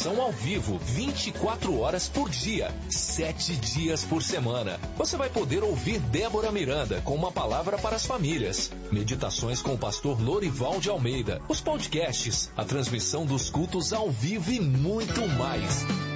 transmissão ao vivo, 24 horas por dia, 7 dias por semana. Você vai poder ouvir Débora Miranda com uma palavra para as famílias, meditações com o pastor Lorival de Almeida, os podcasts, a transmissão dos cultos ao vivo e muito mais.